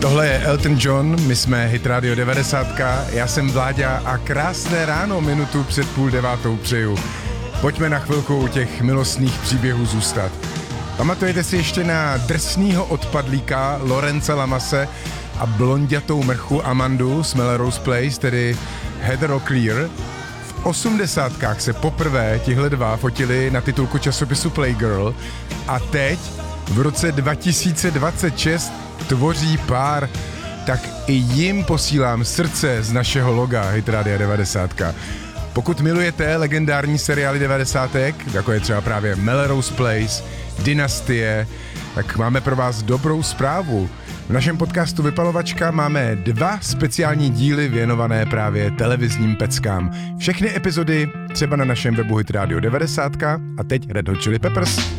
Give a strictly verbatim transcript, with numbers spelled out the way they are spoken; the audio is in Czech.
Tohle je Elton John, my jsme Hit Radio devadesát, já jsem Vláďa a krásné ráno minutu před půl devátou přeju. Pojďme na chvilku u těch milostných příběhů zůstat. Pamatujete si ještě na drsnýho odpadlíka Lorence Lamase a blondětou mrchu Amandu z Melrose Place, tedy Heather O'Clear? V osmdesátkách se poprvé tihle dva fotili na titulku časopisu Playgirl a teď v roce dva tisíce dvacet šest tvoří pár, tak i jim posílám srdce z našeho loga Hit Radio devadesát. Pokud milujete legendární seriály devadesátek, jako je třeba právě Melrose Place, Dynastie, tak máme pro vás dobrou zprávu. V našem podcastu Vypalovačka máme dva speciální díly věnované právě televizním peckám. Všechny epizody třeba na našem webu Hit Radio devadesát a teď Red Hot Chili Peppers.